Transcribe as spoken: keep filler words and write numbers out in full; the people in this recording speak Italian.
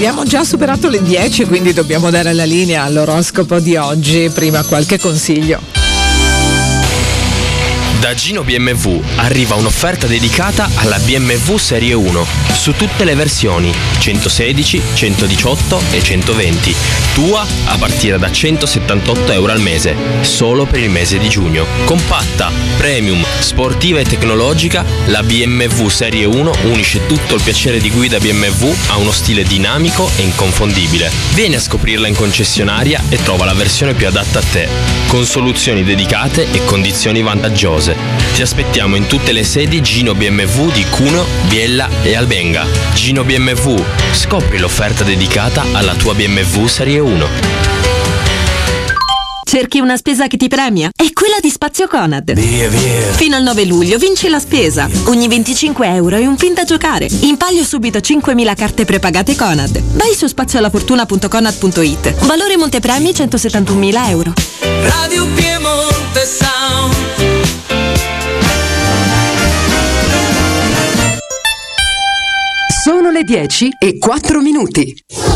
abbiamo già superato le dieci, quindi dobbiamo dare la linea all'oroscopo di oggi. Prima qualche consiglio. Da Gino B M W arriva un'offerta dedicata alla B M W Serie uno su tutte le versioni centosedici, centodiciotto e centoventi. Tua a partire da centosettantotto euro al mese, solo per il mese di giugno. Compatta, premium, sportiva e tecnologica, la B M W Serie uno unisce tutto il piacere di guida B M W a uno stile dinamico e inconfondibile. Vieni a scoprirla in concessionaria e trova la versione più adatta a te, con soluzioni dedicate e condizioni vantaggiose. Ti aspettiamo in tutte le sedi Gino B M W di Cuneo, Biella e Albenga. Gino B M W, scopri l'offerta dedicata alla tua B M W Serie uno. Cerchi una spesa che ti premia? È quella di Spazio Conad. Via, via. Fino al nove luglio vinci la spesa. Ogni venticinque euro hai un pin da giocare. In palio subito cinquemila carte prepagate Conad. Vai su spazioalafortuna punto conad punto it. Valore montepremi centosettantunomila euro. Radio Piemonte Sound. Sono le dieci e quattro minuti.